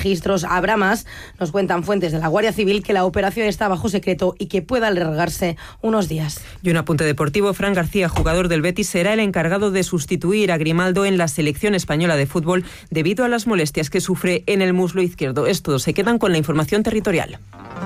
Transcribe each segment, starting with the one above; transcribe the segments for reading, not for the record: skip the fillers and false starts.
registros. Habrá más. Nos cuentan fuentes de la Guardia Civil que la operación está bajo secreto y que pueda alargarse unos días. Y un apunte deportivo: Fran García, jugador del Betis, será el encargado de sustituir a Grimaldo en la selección española de fútbol debido a las molestias que sufre en el muslo izquierdo. Es todo. Se quedan con la información territorial.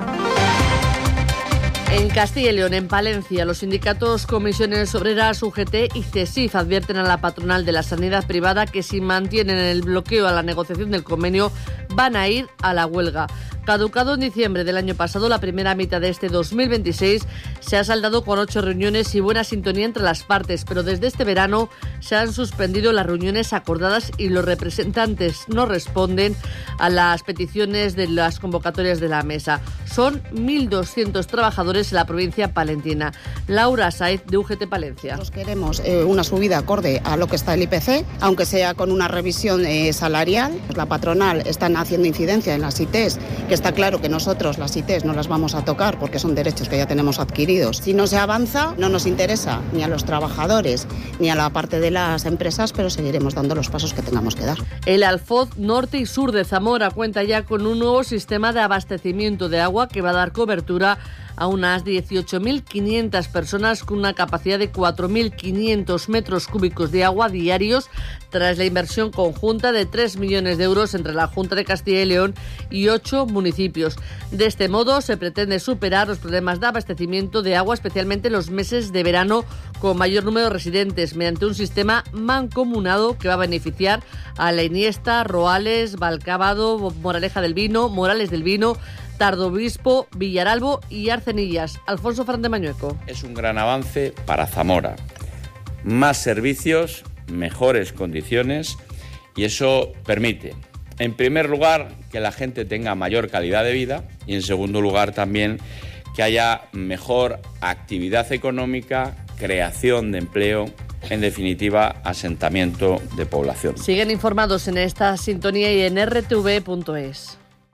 En Castilla y León, en Palencia, los sindicatos Comisiones Obreras, UGT y CESIF advierten a la patronal de la sanidad privada que si mantienen el bloqueo a la negociación del convenio van a ir a la huelga. Caducado en diciembre del año pasado, la primera mitad de este 2026 se ha saldado con 8 reuniones y buena sintonía entre las partes, pero desde este verano se han suspendido las reuniones acordadas y los representantes no responden a las peticiones de las convocatorias de la mesa. Son 1.200 trabajadores en la provincia palentina. Laura Saiz, de UGT Palencia. Nosotros queremos una subida acorde a lo que está el IPC, aunque sea con una revisión salarial. La patronal están haciendo incidencia en las ITs, que está claro que nosotros las ITs no las vamos a tocar porque son derechos que ya tenemos adquiridos. Si no se avanza, no nos interesa ni a los trabajadores ni a la parte de las empresas, pero seguiremos dando los pasos que tengamos que dar. El Alfoz norte y sur de Zamora cuenta ya con un nuevo sistema de abastecimiento de agua que va a dar cobertura a unas 18.500 personas con una capacidad de 4.500 metros cúbicos de agua diarios tras la inversión conjunta de 3 millones de euros entre la Junta de Castilla y León y 8 municipios. De este modo se pretende superar los problemas de abastecimiento de agua, especialmente en los meses de verano con mayor número de residentes, mediante un sistema mancomunado que va a beneficiar a La Iniesta, Roales, Valcabado, Morales del Vino, Tardobispo, Villaralbo y Arcenillas. Alfonso Fernández de Mañueco. Es un gran avance para Zamora. Más servicios, mejores condiciones, y eso permite, en primer lugar, que la gente tenga mayor calidad de vida y, en segundo lugar, también que haya mejor actividad económica, creación de empleo, en definitiva, asentamiento de población. Siguen informados en esta sintonía y en rtv.es.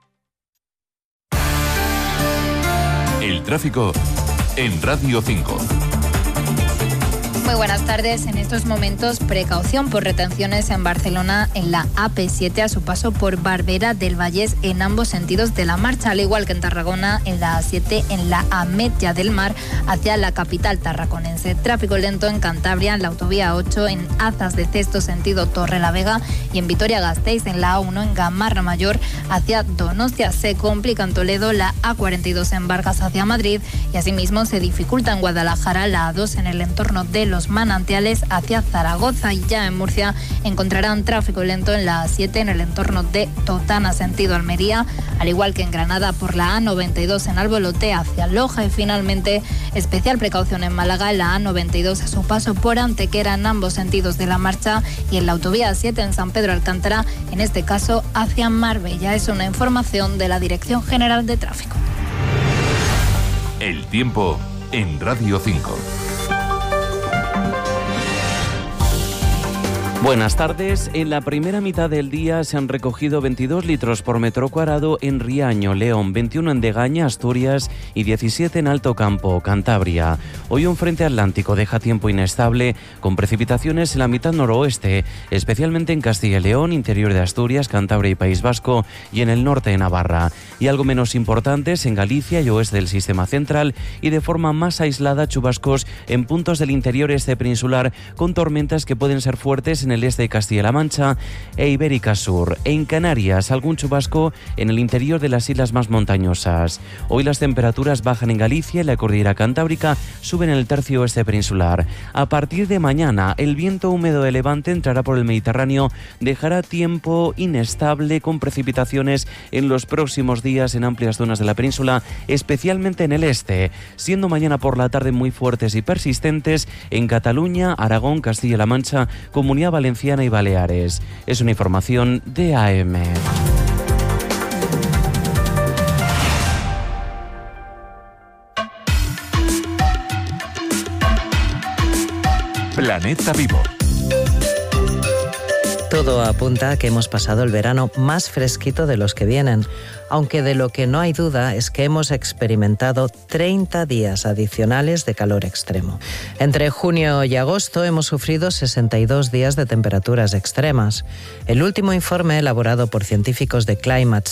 El tráfico en Radio 5. Muy buenas tardes. En estos momentos, precaución por retenciones en Barcelona en la AP7 a su paso por Barberà del Vallès en ambos sentidos de la marcha, al igual que en Tarragona en la A7 en la Ametlla del Mar hacia la capital tarraconense. Tráfico lento en Cantabria en la autovía 8 en Azas de Cesto sentido Torrelavega y en Vitoria-Gasteiz en la A1 en Gamarra Mayor hacia Donostia. Se complica en Toledo la A42 en Vargas hacia Madrid y asimismo se dificulta en Guadalajara la A2 en el entorno de Los Manantiales hacia Zaragoza, y ya en Murcia encontrarán tráfico lento en la A7 en el entorno de Totana sentido Almería, al igual que en Granada por la A92 en Albolote hacia Loja, y finalmente especial precaución en Málaga en la A92 a su paso por Antequera en ambos sentidos de la marcha y en la autovía A7 en San Pedro Alcántara, en este caso hacia Marbella. Es una información de la Dirección General de Tráfico. El tiempo en Radio 5. Buenas tardes. En la primera mitad del día se han recogido 22 litros por metro cuadrado en Riaño, León, 21 en Degaña, Asturias y 17 en Alto Campo, Cantabria. Hoy un frente atlántico deja tiempo inestable con precipitaciones en la mitad noroeste, especialmente en Castilla y León, interior de Asturias, Cantabria y País Vasco y en el norte de Navarra. Y algo menos importantes en Galicia y oeste del sistema central y de forma más aislada chubascos en puntos del interior este peninsular con tormentas que pueden ser fuertes en el este de Castilla-La Mancha e Ibérica Sur. En Canarias, algún chubasco en el interior de las islas más montañosas. Hoy las temperaturas bajan en Galicia y la cordillera cantábrica, suben en el tercio oeste peninsular. A partir de mañana, el viento húmedo de levante entrará por el Mediterráneo, dejará tiempo inestable con precipitaciones en los próximos días en amplias zonas de la península, especialmente en el este, siendo mañana por la tarde muy fuertes y persistentes en Cataluña, Aragón, Castilla-La Mancha, Comunidad Valenciana y Baleares. Es una información de AM. Planeta Vivo. Todo apunta a que hemos pasado el verano más fresquito de los que vienen, aunque de lo que no hay duda es que hemos experimentado 30 días adicionales de calor extremo. Entre junio y agosto hemos sufrido 62 días de temperaturas extremas. El último informe elaborado por científicos de Climate